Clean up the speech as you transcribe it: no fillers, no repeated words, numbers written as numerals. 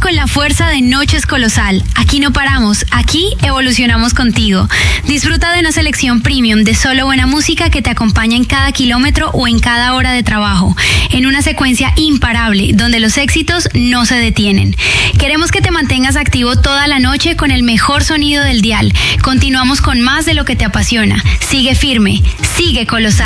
con la fuerza de Noches Colosal. Aquí no paramos, aquí evolucionamos contigo. Disfruta de una selección premium de solo buena música que te acompaña en cada kilómetro o en cada hora de trabajo, en una secuencia imparable donde los éxitos no se detienen. Queremos que te mantengas activo toda la noche con el mejor sonido del dial. Continuamos con más de lo que te apasiona. Sigue firme, sigue colosal.